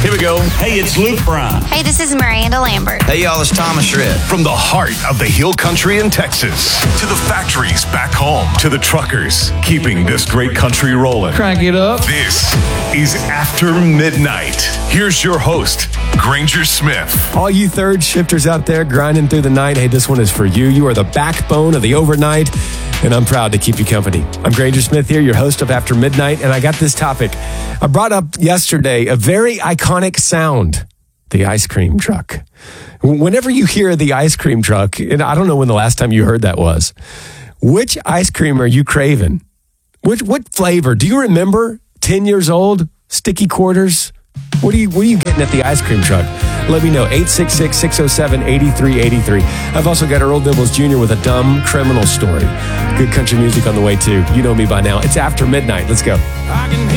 Here we go. Hey, it's Luke Bryan. Hey, this is Miranda Lambert. Hey, y'all, it's Thomas Shred. From the heart of the Hill Country in Texas to the factories back home to the truckers keeping this great country rolling. Crank it up. This is After Midnight. Here's your host, Granger Smith. All you third shifters out there grinding through the night, hey, this one is for you. You are the backbone of the overnight, and I'm proud to keep you company. I'm Granger Smith here, your host of After Midnight, and I got this topic. I brought up yesterday a very iconic sound, the ice cream truck. Whenever you hear the ice cream truck, and I don't know when the last time you heard that was, which ice cream are you craving? What flavor? Do you remember 10 years old, sticky quarters? What are you getting at the ice cream truck? Let me know, 866-607-8383. I've also got Earl Dibbles Jr. with a dumb criminal story. Good country music on the way, too. You know me by now. It's After Midnight. Let's go.